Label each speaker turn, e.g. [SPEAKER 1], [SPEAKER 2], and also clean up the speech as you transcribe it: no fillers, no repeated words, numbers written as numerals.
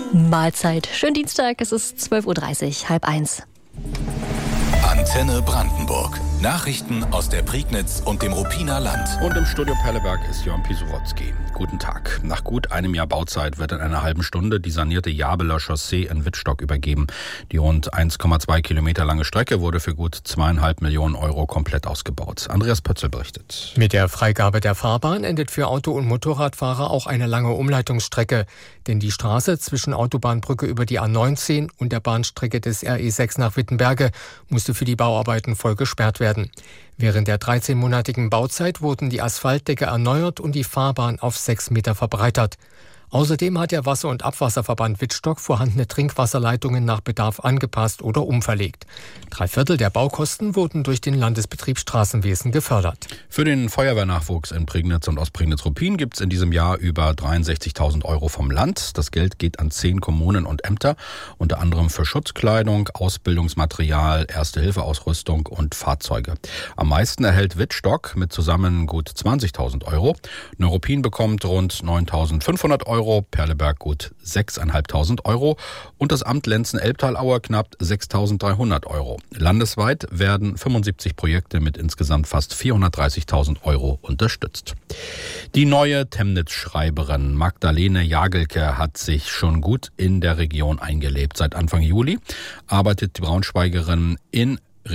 [SPEAKER 1] Mahlzeit. Schönen Dienstag, es ist 12.30 Uhr, 12:30.
[SPEAKER 2] Antenne Brandenburg. Nachrichten aus der Prignitz und dem Ruppiner Land.
[SPEAKER 3] Und im Studio Perleberg ist Jörn Pisowotzki. Guten Tag. Nach gut einem Jahr Bauzeit wird in einer halben Stunde die sanierte Jabeler Chaussee in Wittstock übergeben. Die rund 1,2 Kilometer lange Strecke wurde für gut 2,5 Millionen Euro komplett ausgebaut. Andreas Pötzel berichtet.
[SPEAKER 4] Mit der Freigabe der Fahrbahn endet für Auto- und Motorradfahrer auch eine lange Umleitungsstrecke. Denn die Straße zwischen Autobahnbrücke über die A19 und der Bahnstrecke des RE6 nach Wittenberge musste für die Bauarbeiten voll gesperrt werden. Während der 13-monatigen Bauzeit wurden die Asphaltdecke erneuert und die Fahrbahn auf 6 Meter verbreitert. Außerdem hat der Wasser- und Abwasserverband Wittstock vorhandene Trinkwasserleitungen nach Bedarf angepasst oder umverlegt. 3/4 der Baukosten wurden durch den Landesbetrieb Straßenwesen gefördert.
[SPEAKER 3] Für den Feuerwehrnachwuchs in Prignitz und Ostprignitz-Ruppin gibt es in diesem Jahr über 63.000 Euro vom Land. Das Geld geht an 10 Kommunen und Ämter, unter anderem für Schutzkleidung, Ausbildungsmaterial, Erste-Hilfe-Ausrüstung und Fahrzeuge. Am meisten erhält Wittstock mit zusammen gut 20.000 Euro. Neuruppin bekommt rund 9.500 Euro, Perleberg gut 6.500 Euro und das Amt Lenzen-Elbtal-Aue knapp 6.300 Euro. Landesweit werden 75 Projekte mit insgesamt fast 430.000 Euro unterstützt. Die neue Temnitz-Schreiberin Magdalene Jagelke hat sich schon gut in der Region eingelebt. Seit Anfang Juli arbeitet die Braunschweigerin in